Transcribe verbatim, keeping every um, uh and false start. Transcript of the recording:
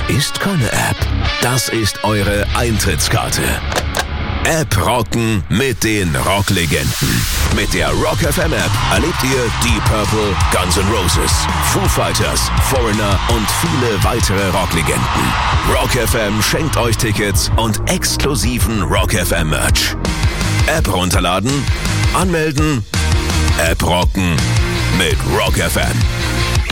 ist keine App. Das ist eure Eintrittskarte. App rocken mit den Rocklegenden. Mit der Rock F M App erlebt ihr Deep Purple, Guns N' Roses, Foo Fighters, Foreigner und viele weitere Rocklegenden. Rock F M schenkt euch Tickets und exklusiven Rock F M Merch. App runterladen, anmelden, App rocken mit Rock F M.